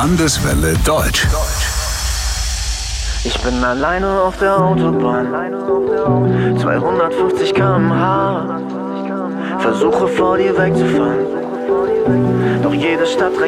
Landeswelle Deutsch. Ich bin alleine auf der Autobahn, 250 km/h, versuche vor dir wegzufahren, doch jede Stadt